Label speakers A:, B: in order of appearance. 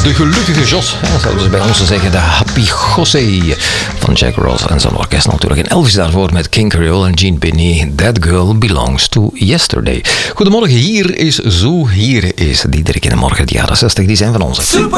A: De gelukkige Jos, zouden ze bij ons zeggen. De Happy José van Jack Ross en zijn orkest natuurlijk. En Elvis daarvoor met King Creole en Gene Pitney. That Girl Belongs to Yesterday. Goedemorgen, hier is Diederik in de morgen. De jaren 60, die zijn van ons.